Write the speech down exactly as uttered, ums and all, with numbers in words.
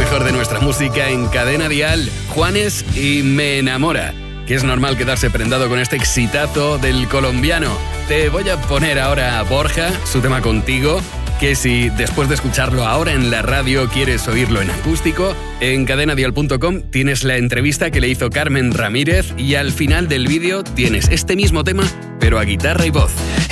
mejor de nuestra música en Cadena Dial. Juanes y Me Enamora. Que es normal quedarse prendado con este exitazo del colombiano. Te voy a poner ahora a Borja, su tema Contigo, que si después de escucharlo ahora en la radio quieres oírlo en acústico, en cadena dial punto com tienes la entrevista que le hizo Carmen Ramírez y al final del vídeo tienes este mismo tema, pero a guitarra y voz.